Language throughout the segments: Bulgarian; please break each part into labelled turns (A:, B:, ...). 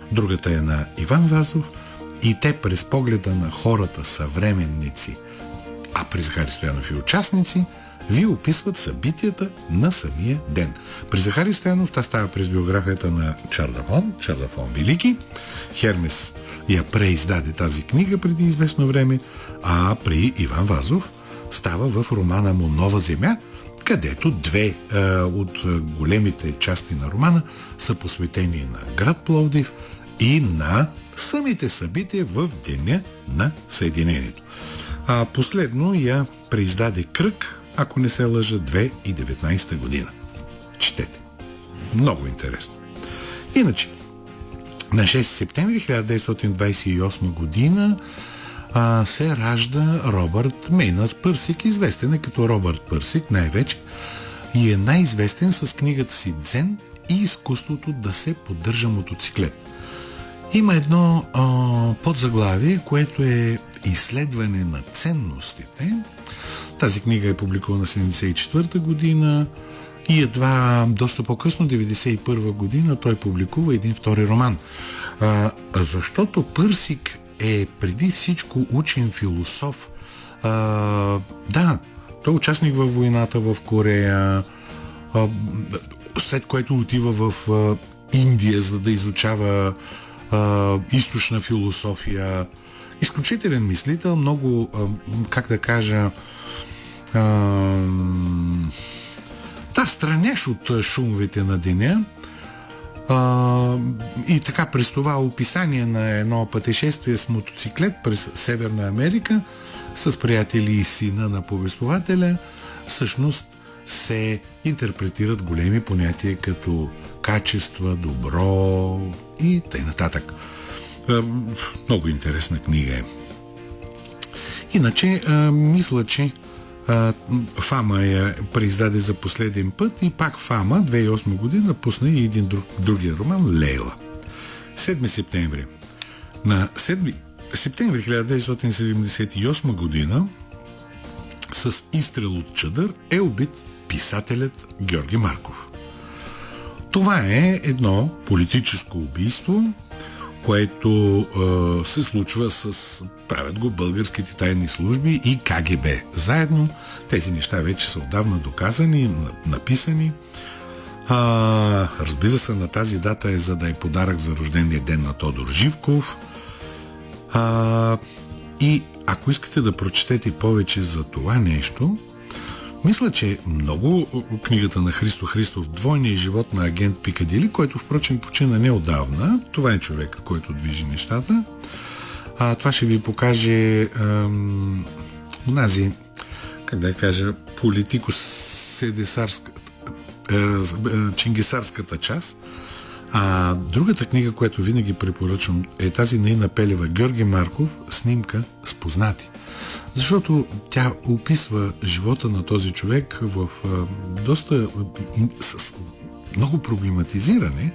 A: другата е на Иван Вазов и те през погледа на хората съвременници, а при Захари Стоянов и участници, ви описват събитията на самия ден. При Захари Стоянов това става през биографията на Чардафон Велики. Хермес я преиздаде тази книга преди известно време, а при Иван Вазов става в романа му Нова земя, където две от големите части на романа са посветени на град Пловдив и на самите събития в деня на Съединението. А последно я преиздаде Кръг, ако не се лъжа, 2019 година. Четете. Много интересно. Иначе, на 6 септември 1928 година се ражда Робърт Мейнард Пърсик, известен е като Робърт Пърсик най-вече, и е най-известен с книгата си «Дзен и изкуството да се поддържа мотоциклет». Има едно подзаглавие, което е изследване на ценностите. Тази книга е публикувана в 1974 година и едва доста по-късно, 1991 година, той публикува един втори роман. Защото Пърсик е преди всичко учен философ. Да, той е участник във войната в Корея, след което отива в Индия, за да изучава източна философия. Изключителен мислител, много, как да кажа, странеш от шумовете на деня. И така през това описание на едно пътешествие с мотоциклет през Северна Америка с приятели и сина на повествователя всъщност се интерпретират големи понятия като качества, добро и т.н. Много интересна книга е. Иначе, мисля, че Фама я преиздаде за последен път и пак Фама 2008 година пусна и един другия роман Лейла. 7 септември. На 7 септември 1978 година с изстрел от чадър е убит писателят Георги Марков. Това е едно политическо убийство, което се случва правят го българските тайни служби и КГБ. Заедно тези неща вече са отдавна доказани, написани. Разбира се, на тази дата е за да е подарък за рождения ден на Тодор Живков. И ако искате да прочетете повече за това нещо, мисля, че много книгата на Христо Христов «Двойният живот на агент Пикадили», който впрочем почина неотдавна, това е човека, който движи нещата. Това ще ви покаже онази, как да кажа, политико-чингисарската част. Другата книга, която винаги препоръчвам, е тази на Ина Пелева «Георги Марков. Снимка с познати». Защото тя описва живота на този човек в доста много проблематизиране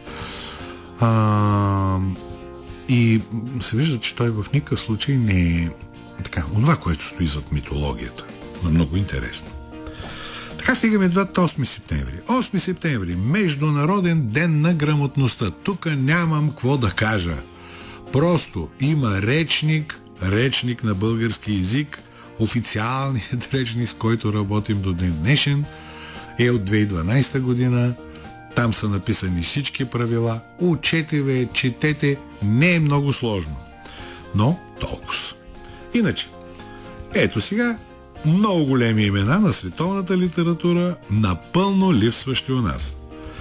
A: и се вижда, че той в никакъв случай не е така, онова, което стои зад митологията. Но много интересно. Така стигаме до 8 септември. 8 септември, Международен ден на грамотността. Тук нямам какво да кажа. Просто има речник на български език, официалният речник, с който работим до ден днешен, е от 2012 година. Там са написани всички правила. Учете, четете, не е много сложно. Но толкова. Иначе, ето сега много големи имена на световната литература, напълно липсващи у нас.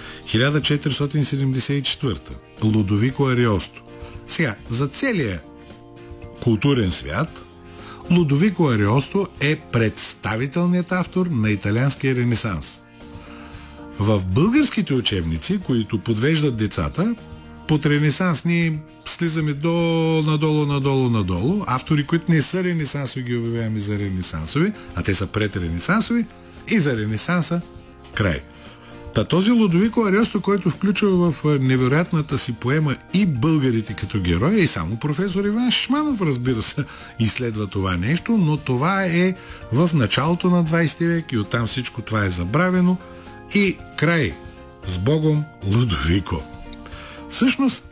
A: 1474 Лудовико Ариосто. Сега, за целия културен свят Лудовико Ариосто е представителният автор на италианския ренесанс. В българските учебници, които подвеждат децата, под ренесанс ние слизаме надолу. Автори, които не са ренесансови, ги обявяваме за ренесансови, а те са предренесансови, и за ренесанса край. Този Лудовико Ариосто, който включва в невероятната си поема и българите като герои, и само професор Иван Шишманов, разбира се, изследва това нещо, но това е в началото на 20 век и оттам всичко това е забравено и край. С Богом, Лудовико. Всъщност,